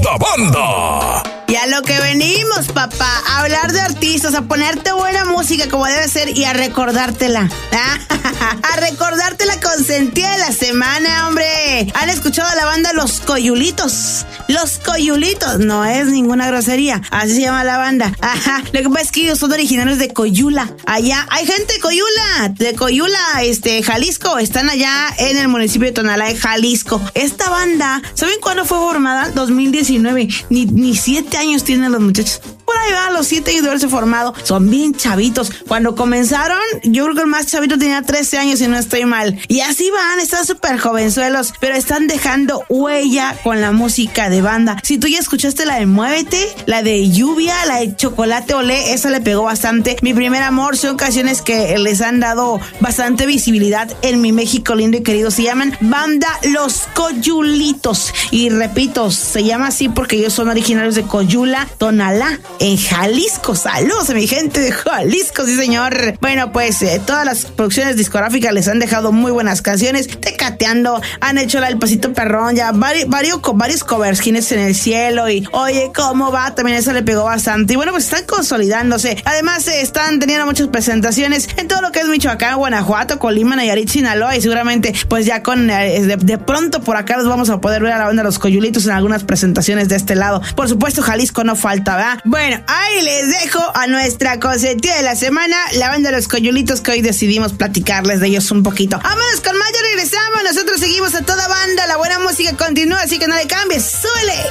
la banda. Y a lo que venimos, papá, a hablar de artistas, a ponerte buena música como debe ser y a recordártela. A recordarte la consentida de la semana, hombre. ¿Han escuchado a la banda Los Coyulitos? Los Coyulitos, no es ninguna grosería, así se llama la banda. Ajá, lo que pasa es que ellos son originarios de Coyula. Allá hay gente de Coyula, Jalisco. Están allá en el municipio de Tonalá, Jalisco. Esta banda, ¿saben cuándo fue formada? 2019. Ni 7 años tienen los muchachos. Por ahí van los 7 años de haberse formado. Son bien chavitos. Cuando comenzaron, yo creo que el más chavito tenía 13 años, si no estoy mal. Y así van, están súper jovenzuelos, pero están dejando huella con la música de banda. Si tú ya escuchaste la de Muévete, la de Lluvia, la de Chocolate Olé, esa le pegó bastante. Mi primer amor, son canciones que les han dado bastante visibilidad en mi México lindo y querido. Se llaman Banda Los Coyulitos. Y repito, se llama así porque ellos son originarios de Coyula, Tonalá, en Jalisco. Saludos a mi gente de Jalisco, sí señor. Bueno, pues todas las producciones discográficas les han dejado muy buenas canciones. Tecateando, han hecho la del Pasito Perrón, ya varios covers, Jinetes en el Cielo y Oye, ¿cómo va? También esa le pegó bastante. Y bueno, pues están consolidándose. Además, están teniendo muchas presentaciones en todo lo que es Michoacán, Guanajuato, Colima, Nayarit, Sinaloa y seguramente pues ya con de pronto por acá los vamos a poder ver a la banda Los Coyulitos en algunas presentaciones de este lado. Por supuesto, Jalisco no falta, ¿verdad? Bueno, ahí les dejo a nuestra consentida de la semana, la banda Los Coyulitos, que hoy decidimos platicarles de ellos un poquito. Vámonos con más, ya regresamos. Nosotros seguimos a toda banda. La buena música continúa, así que no le cambies. ¡Súbele!